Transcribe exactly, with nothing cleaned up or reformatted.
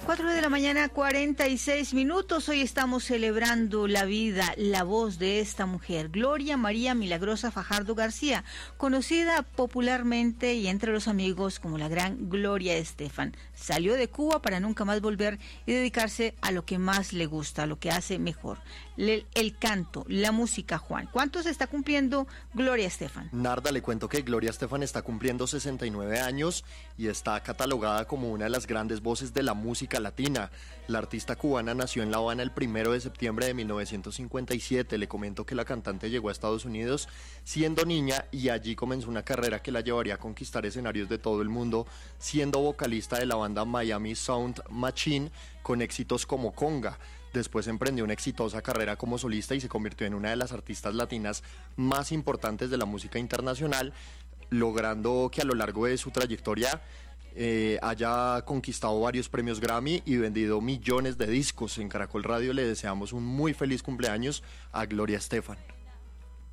cuatro de la mañana, cuarenta y seis minutos. Hoy estamos celebrando la vida, la voz de esta mujer, Gloria María Milagrosa Fajardo García, conocida popularmente y entre los amigos como la gran Gloria Estefan. Salió de Cuba para nunca más volver y dedicarse a lo que más le gusta, a lo que hace mejor, el, el canto, la música. Juan, ¿cuántos está cumpliendo Gloria Estefan? Narda, le cuento que Gloria Estefan está cumpliendo sesenta y nueve años y está catalogada como una de las grandes voces de la música latina. La artista cubana nació en La Habana el primero de septiembre de mil novecientos cincuenta y siete. Le comento que la cantante llegó a Estados Unidos siendo niña y allí comenzó una carrera que la llevaría a conquistar escenarios de todo el mundo, siendo vocalista de la banda Miami Sound Machine con éxitos como Conga. Después emprendió una exitosa carrera como solista y se convirtió en una de las artistas latinas más importantes de la música internacional, logrando que a lo largo de su trayectoria Eh, haya conquistado varios premios Grammy y vendido millones de discos. En Caracol Radio le deseamos un muy feliz cumpleaños a Gloria Estefan.